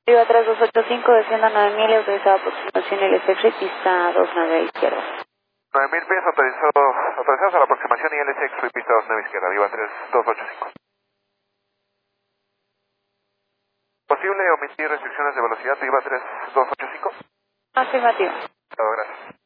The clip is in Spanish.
Viva 3285, descienda 9000, autorizada aproximación LSX, pista 29 a izquierda. 9,000 pies, autorizados a la aproximación y LSX, pista 29 izquierda, Viva 3285. ¿Posible omitir restricciones de velocidad, Viva 3285? Afirmativo. Gracias.